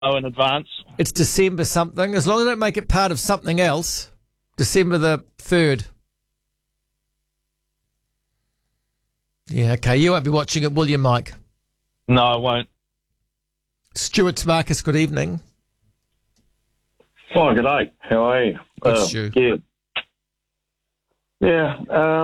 in advance. It's December something. As long as I don't make it part of something else. December the 3rd. Yeah, okay. You won't be watching it, will you, Mike? No, I won't. Stuart Marcus, good evening. Oh, good day. How are you? Good, Stu. Yeah.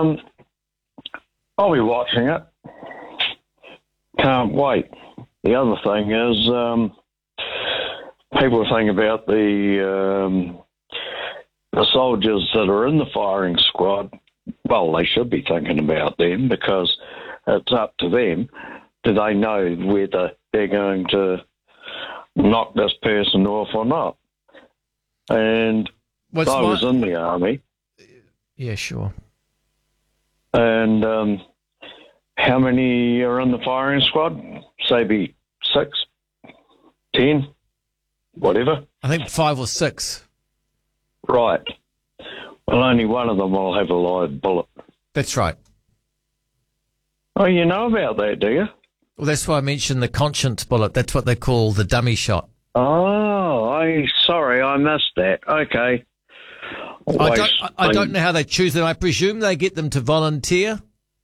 I'll be watching it. Can't wait. The other thing is, people think about the soldiers that are in the firing squad. Well, they should be thinking about them because it's up to them. Do they know whether they're going to knock this person off or not? And I was in the army. Yeah, sure. And how many are in the firing squad? Say be 6, 10, whatever. I think 5 or 6. Right. Well, only one of them will have a live bullet. That's right. Oh, you know about that, do you? Well, that's why I mentioned the conscience bullet. That's what they call the dummy shot. Oh, sorry, I missed that. Okay. I don't know how they choose them. I presume they get them to volunteer.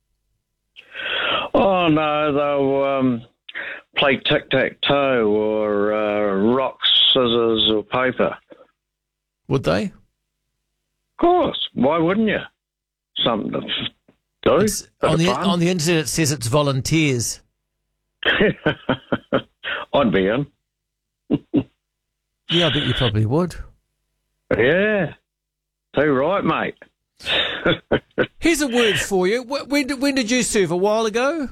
Oh, no, they'll play tic-tac-toe or rock, scissors or paper. Would they? Of course. Why wouldn't you? Something to do. On the internet it says it's volunteers. I'd be in. Yeah, I bet you probably would. Yeah. Too right, mate. Here's a word for you. When did you serve? A while ago?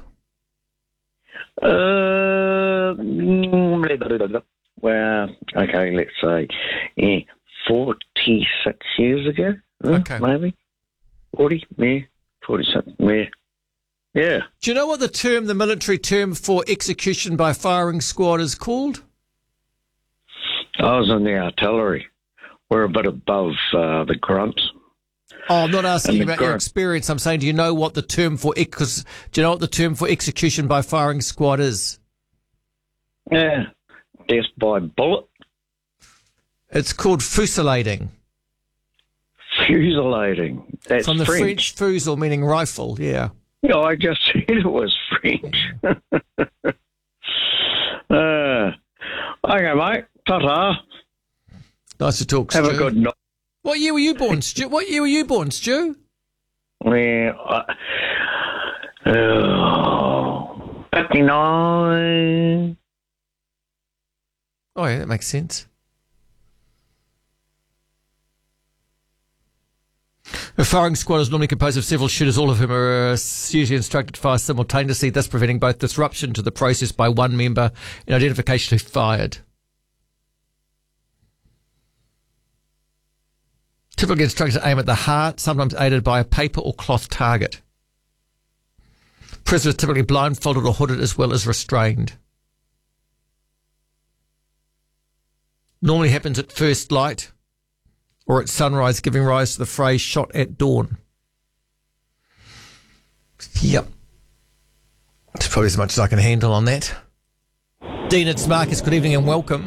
Well, okay, let's say 46 years ago. Okay. Maybe. 40, yeah. 46, yeah. Yeah. Do you know what the military term for execution by firing squad is called? I was in the artillery. We're a bit above the grunts. Oh, I'm not asking about your experience. I'm saying, do you know what the term for execution by firing squad is? Yeah. Death by bullet. It's called fusillading. Fusillading. That's from the French. Fusil, meaning rifle, yeah. Yeah, I just said it was French. Okay, mate. Ta-ta. Nice to talk, Stu. Have a good night. What year were you born, Stu? Yeah, 59. Oh, yeah, that makes sense. A firing squad is normally composed of several shooters, all of whom are usually instructed to fire simultaneously, thus preventing both disruption to the process by one member and identification who fired. Typically instructed to aim at the heart, sometimes aided by a paper or cloth target. Prisoners typically blindfolded or hooded as well as restrained. Normally happens at first light or at sunrise, giving rise to the phrase shot at dawn. Yep. That's probably as much as I can handle on that. Dean, it's Marcus. Good evening and welcome.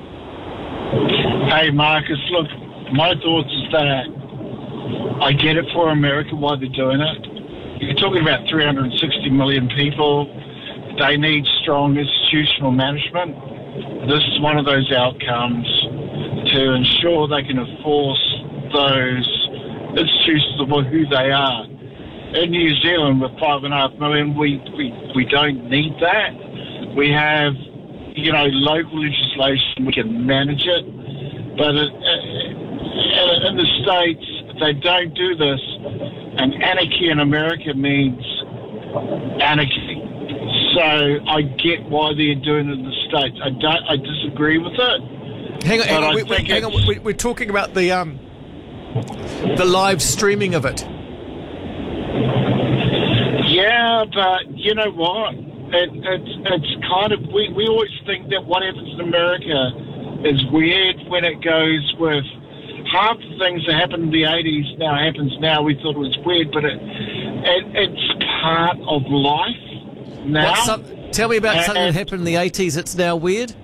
Hey, Marcus. Look, my thoughts is that I get it for America why they're doing it. You're talking about 360 million people. They need strong institutional management. This is one of those outcomes to ensure they can enforce those institutions about who they are. In New Zealand, with 5.5 million, we don't need that. We have, local legislation. We can manage it. But in the States, they don't do this. And anarchy in America means anarchy. So I get why they're doing it in the States. I disagree with it. Hang on. We're talking about the live streaming of it. Yeah, but you know what? It's kind of we always think that what happens in America is weird when it goes with half the things that happened in the 80s now happens now. We thought it was weird, but it's part of life now. Tell me about something that happened in the 80s that's now weird.